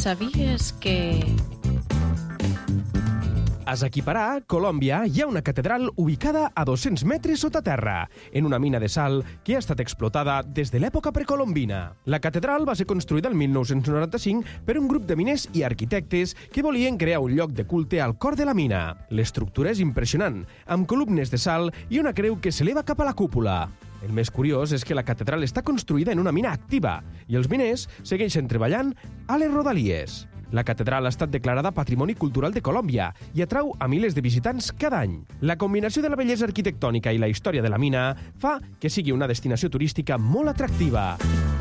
¿Sabías que...? A Zaquiparà, Colòmbia, hi ha una catedral ubicada a 200 metres sota terra, en una mina de sal que ha estat explotada des de l'època precolombina. La catedral va ser construïda el 1995 per un grup de miners i arquitectes que volien crear un lloc de culte al cor de la mina. L'estructura és impressionant, amb columnes de sal i una creu que s'eleva cap a la cúpula. El més curiós és que la catedral està construïda en una mina activa i els miners segueixen treballant a les rodalies. La catedral ha estat declarada Patrimoni Cultural de Colòmbia i atrau a milers de visitants cada any. La combinació de la bellesa arquitectònica i la història de la mina fa que sigui una destinació turística molt atractiva.